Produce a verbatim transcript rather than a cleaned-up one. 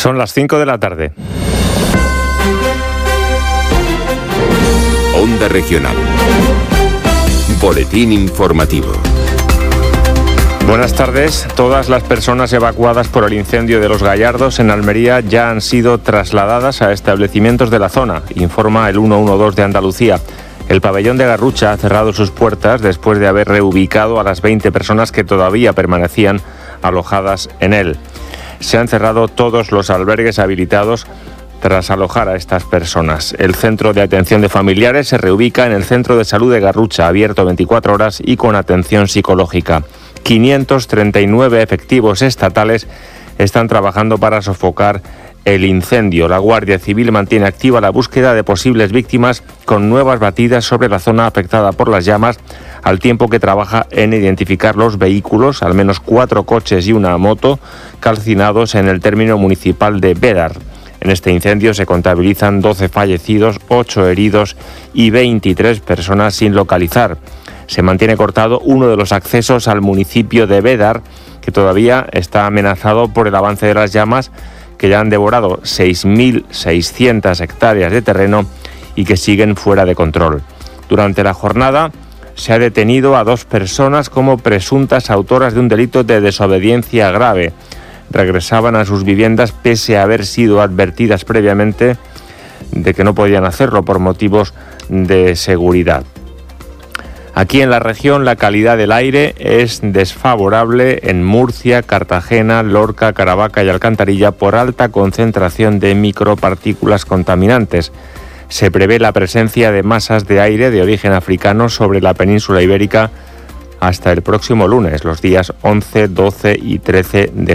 Son las cinco de la tarde. Onda Regional. Boletín informativo. Buenas tardes. Todas las personas evacuadas por el incendio de Los Gallardos en Almería ya han sido trasladadas a establecimientos de la zona, informa el ciento doce de Andalucía. El pabellón de Garrucha ha cerrado sus puertas después de haber reubicado a las veinte personas que todavía permanecían alojadas en él. Se han cerrado todos los albergues habilitados tras alojar a estas personas. El centro de atención de familiares se reubica en el centro de salud de Garrucha, abierto veinticuatro horas y con atención psicológica. quinientos treinta y nueve efectivos estatales están trabajando para sofocar el incendio. La Guardia Civil mantiene activa la búsqueda de posibles víctimas con nuevas batidas sobre la zona afectada por las llamas, al tiempo que trabaja en identificar los vehículos, al menos cuatro coches y una moto, calcinados en el término municipal de Bédar. En este incendio se contabilizan doce fallecidos, ocho heridos y veintitrés personas sin localizar. Se mantiene cortado uno de los accesos al municipio de Bédar, que todavía está amenazado por el avance de las llamas, que ya han devorado seis mil seiscientas hectáreas de terreno y que siguen fuera de control. Durante la jornada se ha detenido a dos personas como presuntas autoras de un delito de desobediencia grave. Regresaban a sus viviendas pese a haber sido advertidas previamente de que no podían hacerlo por motivos de seguridad. Aquí en la región la calidad del aire es desfavorable en Murcia, Cartagena, Lorca, Caravaca y Alcantarilla por alta concentración de micropartículas contaminantes. Se prevé la presencia de masas de aire de origen africano sobre la península ibérica hasta el próximo lunes, los días once, doce y trece de